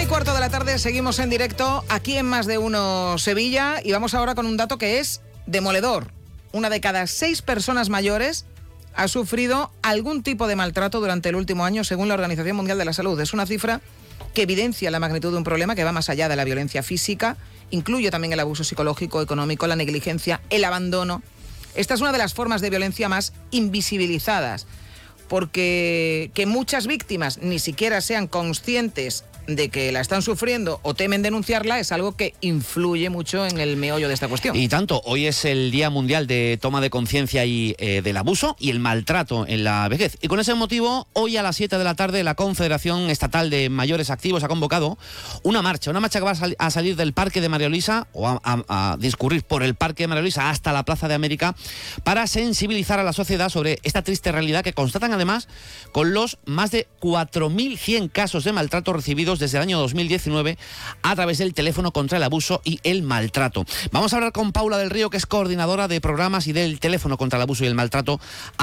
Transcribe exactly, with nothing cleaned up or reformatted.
cuarto de la tarde seguimos en directo aquí en Más de Uno Sevilla y vamos ahora con un dato que es demoledor. Una de cada seis personas mayores ha sufrido algún tipo de maltrato durante el último año, según la Organización Mundial de la Salud. Es una cifra que evidencia la magnitud de un problema que va más allá de la violencia física, incluye también el abuso psicológico, económico, la negligencia, el abandono. Esta es una de las formas de violencia más invisibilizadas, porque que muchas víctimas ni siquiera sean conscientes de que la están sufriendo o temen denunciarla es algo que influye mucho en el meollo de esta cuestión. Y tanto, hoy es el Día Mundial de Toma de Conciencia y eh, del Abuso y el Maltrato en la Vejez. Y con ese motivo, hoy a las siete de la tarde, la Confederación Estatal de Mayores Activos ha convocado una marcha, una marcha que va a, sal- a salir del Parque de María Luisa, o a, a, a discurrir por el Parque de María Luisa hasta la Plaza de América, para sensibilizar a la sociedad sobre esta triste realidad que constatan además con los más de cuatro mil cien casos de maltrato recibidos desde el año dos mil diecinueve a través del teléfono contra el abuso y el maltrato. Vamos a hablar con Paula del Río, que es coordinadora de programas y del teléfono contra el abuso y el maltrato